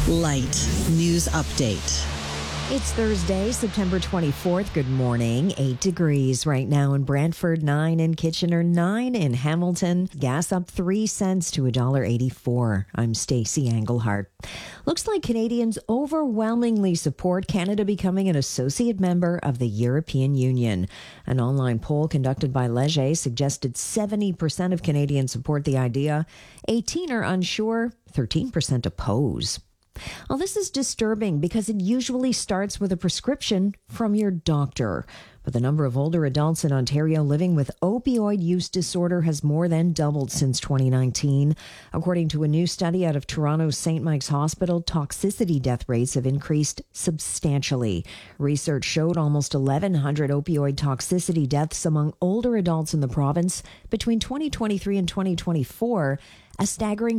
Light News Update. It's Thursday, September 24th. Good morning. 8 degrees right now in Brantford, 9 in Kitchener, 9 in Hamilton. Gas up 3 cents to $1.84. I'm Stacey Englehart. Looks like Canadians overwhelmingly support Canada becoming an associate member of the European Union. An online poll conducted by Leger suggested 70% of Canadians support the idea. 18% are unsure, 13% oppose. Well, this is disturbing because it usually starts with a prescription from your doctor. But the number of older adults in Ontario living with opioid use disorder has more than doubled since 2019. According to a new study out of Toronto's St. Mike's Hospital, toxicity death rates have increased substantially. Research showed almost 1,100 opioid toxicity deaths among older adults in the province between 2023 and 2024. A staggering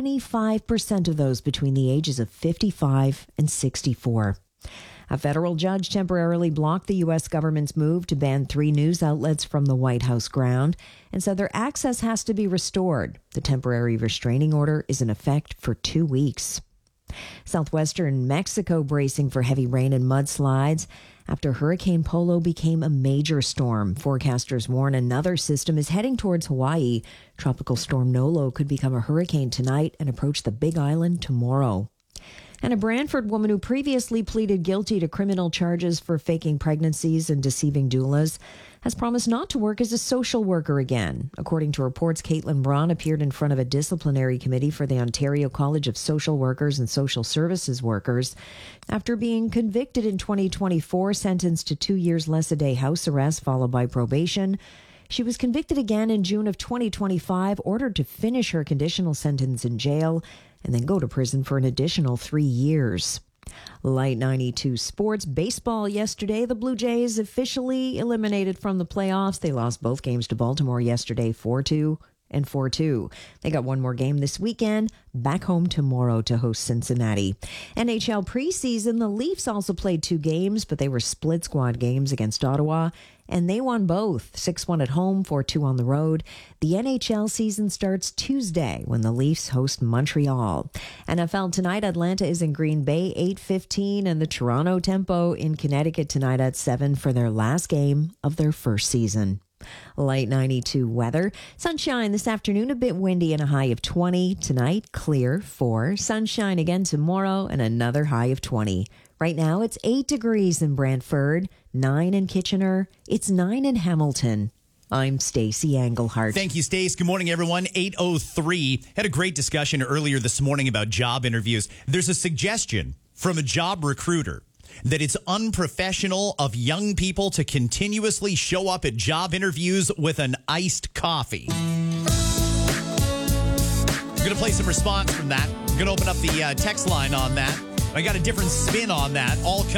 75% of those between the ages of 55 and 64. A federal judge temporarily blocked the U.S. government's move to ban 3 news outlets from the White House ground and said their access has to be restored. The temporary restraining order is in effect for 2 weeks. Southwestern Mexico bracing for heavy rain and mudslides after Hurricane Polo became a major storm. Forecasters warn another system is heading towards Hawaii. Tropical storm Nolo could become a hurricane tonight and approach the Big Island tomorrow. And a Brantford woman who previously pleaded guilty to criminal charges for faking pregnancies and deceiving doulas has promised not to work as a social worker again. According to reports, Caitlin Braun appeared in front of a disciplinary committee for the Ontario College of Social Workers and Social Services Workers after being convicted in 2024, sentenced to 2 years less a day house arrest followed by probation. She was convicted again in June of 2025, ordered to finish her conditional sentence in jail and then go to prison for an additional 3 years. Light 92 sports. Baseball yesterday. The Blue Jays officially eliminated from the playoffs. They lost both games to Baltimore yesterday, 4-2 and 4-2. They got one more game this weekend, back home tomorrow to host Cincinnati. NHL preseason, the Leafs also played 2 games, but they were split squad games against Ottawa, and they won both, 6-1 at home, 4-2 on the road. The NHL season starts Tuesday when the Leafs host Montreal. NFL tonight, Atlanta is in Green Bay, 8:15, and the Toronto Tempo in Connecticut tonight at 7 for their last game of their first season. Light 92 weather. Sunshine this afternoon, a bit windy and a high of 20. Tonight, clear 4. Sunshine again tomorrow and another high of 20. Right now, it's 8 degrees in Brantford, 9 in Kitchener. It's 9 in Hamilton. I'm Stacey Englehart. Thank you, Stace. Good morning, everyone. 8:03. Had a great discussion earlier this morning about job interviews. There's a suggestion from a job recruiter that it's unprofessional of young people to continuously show up at job interviews with an iced coffee. I'm going to play some response from that. I'm going to open up the text line on that. I got a different spin on that. All coming